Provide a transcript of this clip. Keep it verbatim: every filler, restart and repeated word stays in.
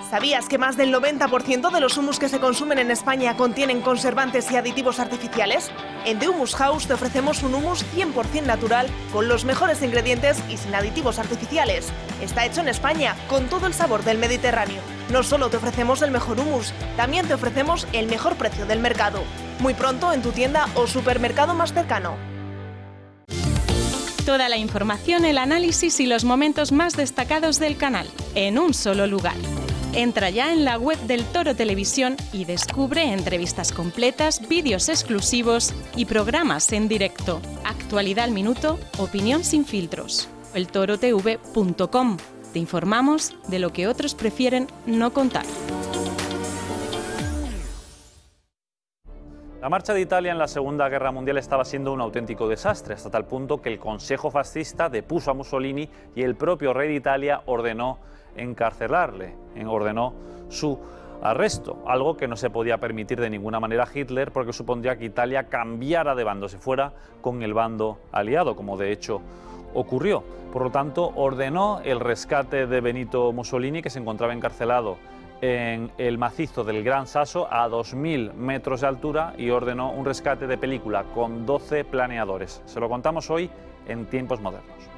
¿Sabías que más del noventa por ciento de los humus que se consumen en España contienen conservantes y aditivos artificiales? En The Humus House te ofrecemos un humus cien por cien natural, con los mejores ingredientes y sin aditivos artificiales. Está hecho en España, con todo el sabor del Mediterráneo. No solo te ofrecemos el mejor humus, también te ofrecemos el mejor precio del mercado. Muy pronto en tu tienda o supermercado más cercano. Toda la información, el análisis y los momentos más destacados del canal, en un solo lugar. Entra ya en la web del Toro Televisión y descubre entrevistas completas, vídeos exclusivos y programas en directo. Actualidad al minuto, opinión sin filtros. el toro t v punto com. Te informamos de lo que otros prefieren no contar. La marcha de Italia en la Segunda Guerra Mundial estaba siendo un auténtico desastre, hasta tal punto que el Consejo Fascista depuso a Mussolini y el propio rey de Italia ordenó encarcelarle, ordenó su arresto, algo que no se podía permitir de ninguna manera a Hitler porque supondría que Italia cambiara de bando, se fuera con el bando aliado, como de hecho ocurrió. Por lo tanto, ordenó el rescate de Benito Mussolini, que se encontraba encarcelado en el macizo del Gran Sasso a dos mil metros de altura, y ordenó un rescate de película con doce planeadores. Se lo contamos hoy en Tiempos Modernos.